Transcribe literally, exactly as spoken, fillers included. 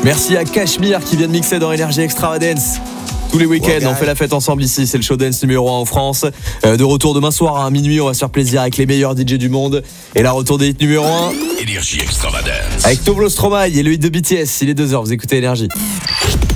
Merci à Cachemire qui vient de mixer dans Energy Extravagance. Tous les week-ends, on fait la fête ensemble ici. C'est le show dance numéro un en France. Euh, de retour demain soir à minuit, on va se faire plaisir avec les meilleurs D J du monde. Et là, retour des hits numéro un. Energy Extravagance. Avec Toblo Stromae et le hit de B T S. Il est deux heures, vous écoutez Energy.